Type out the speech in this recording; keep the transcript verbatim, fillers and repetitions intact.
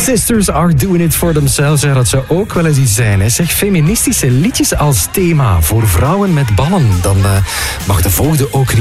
Sisters are doing it for themselves. Ja, dat zou ook wel eens iets zijn. Hè. Zeg, feministische liedjes als thema voor vrouwen met ballen. Dan uh, mag de volgende ook